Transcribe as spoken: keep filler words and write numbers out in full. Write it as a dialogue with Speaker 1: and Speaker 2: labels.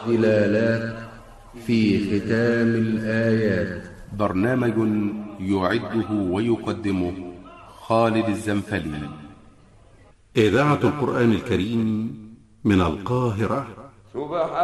Speaker 1: والدلالات في ختام الآيات.
Speaker 2: برنامج يعده ويقدمه خالد الزنفلي.
Speaker 3: إذاعة القرآن الكريم من القاهرة.
Speaker 4: سبحان